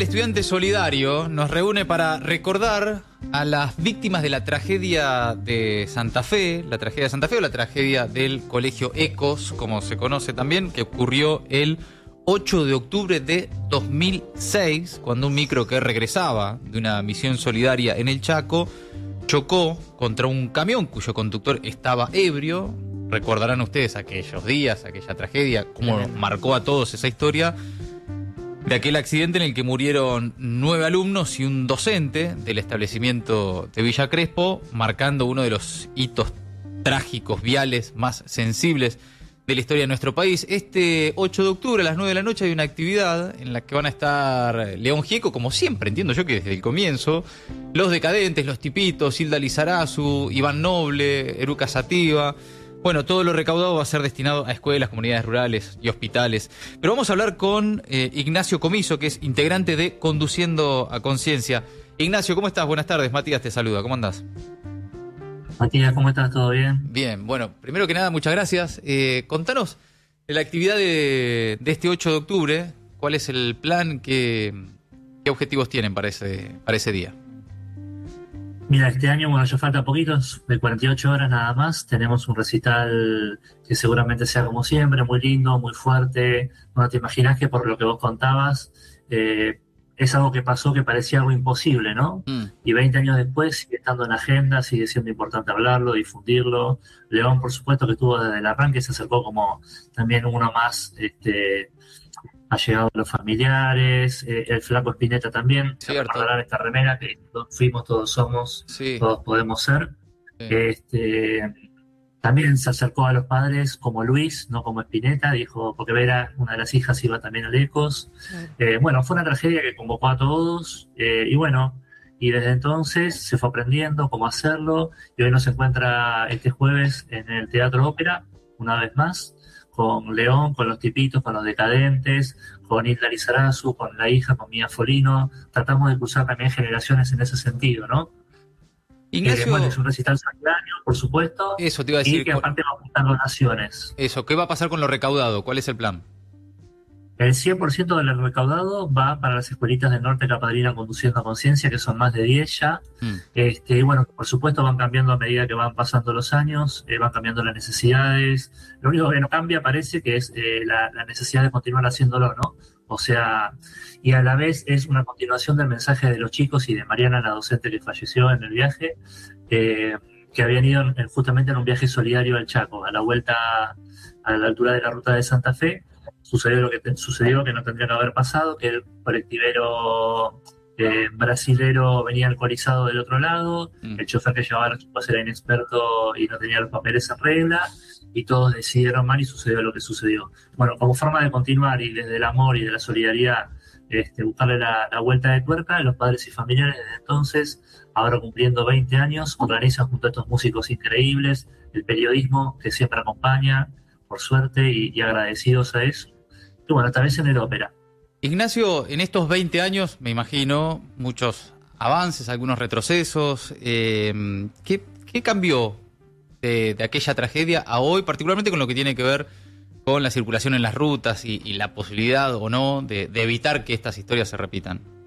del Estudiante Solidario nos reúne para recordar a las víctimas de la tragedia de Santa Fe, la tragedia de Santa Fe o la tragedia del Colegio Ecos, como se conoce también, que ocurrió el 8 de octubre de 2006, cuando un micro que regresaba de una misión solidaria en el Chaco chocó contra un camión cuyo conductor estaba ebrio. Recordarán ustedes aquellos días, aquella tragedia, cómo marcó a todos esa historia de aquel accidente en el que murieron 9 alumnos y un docente del establecimiento de Villa Crespo, marcando uno de los hitos trágicos, viales, más sensibles de la historia de nuestro país. Este 8 de octubre a las 9 de la noche hay una actividad en la que van a estar León Gieco, como siempre, entiendo yo que desde el comienzo, Los Decadentes, Los Tipitos, Hilda Lizarazu, Iván Noble, Eruca Sativa. Bueno, todo lo recaudado va a ser destinado a escuelas, comunidades rurales y hospitales. Pero vamos a hablar con Ignacio Comiso, que es integrante de Conduciendo a Conciencia. Ignacio, ¿cómo estás? Buenas tardes. Matías te saluda. ¿Cómo andás? Matías, ¿cómo estás? ¿Todo bien? Bien. Bueno, primero que nada, muchas gracias. Contanos de la actividad de este 8 de octubre. ¿Cuál es el plan? ¿Qué objetivos tienen para ese día? Mira, este año, bueno, ya falta poquitos, de 48 horas nada más. Tenemos un recital que seguramente sea como siempre, muy lindo, muy fuerte. No te imaginas que por lo que vos contabas, es algo que pasó que parecía algo imposible, ¿no? Y 20 años después sigue estando en la agenda, sigue siendo importante hablarlo, difundirlo. León, por supuesto, que estuvo desde el arranque, se acercó como también uno más, ha llegado a los familiares, el flaco Spinetta también, recordarán esta remera que fuimos, todos somos, sí. Todos podemos ser. Sí. También se acercó a los padres como Luis, no como Spinetta, dijo, porque Vera, una de las hijas, iba también al Ecos. Bueno, fue una tragedia que convocó a todos, y bueno, y desde entonces se fue aprendiendo cómo hacerlo, y hoy nos encuentra este jueves en el Teatro Ópera, una vez más, con León, con Los Tipitos, con Los Decadentes, con Hilda Lizarazu, con la hija, con Mía Folino. Tratamos de cruzar también generaciones en ese sentido, ¿no? Ignacio, bueno, es un recital solidario, por supuesto. Eso te iba a decir. Y que aparte va a apuntar donaciones. Eso, ¿qué va a pasar con lo recaudado? ¿Cuál es el plan? El 100% del recaudado va para las escuelitas del norte que apadrinan Conduciendo a Conciencia, que son más de 10 ya. Y bueno, por supuesto van cambiando a medida que van pasando los años, van cambiando las necesidades. Lo único que no cambia parece que es la necesidad de continuar haciéndolo, ¿no? O sea, y a la vez es una continuación del mensaje de los chicos y de Mariana, la docente que falleció en el viaje, que habían ido justamente en un viaje solidario al Chaco, a la vuelta a la altura de la ruta de Santa Fe. Sucedió lo que no tendría que haber pasado, que el colectivero brasilero venía alcoholizado del otro lado, el chofer que llevaba a los chicos era inexperto y no tenía los papeles en regla, y todos decidieron mal y sucedió lo que sucedió. Bueno, como forma de continuar y desde el amor y de la solidaridad, buscarle la vuelta de tuerca, los padres y familiares desde entonces, ahora cumpliendo 20 años, organizan junto a estos músicos increíbles, el periodismo que siempre acompaña, por suerte, y agradecidos a eso. Y bueno, esta vez en el ópera. Ignacio, en estos 20 años, me imagino, muchos avances, algunos retrocesos. ¿Qué cambió de aquella tragedia a hoy, particularmente con lo que tiene que ver con la circulación en las rutas y la posibilidad o no de evitar que estas historias se repitan?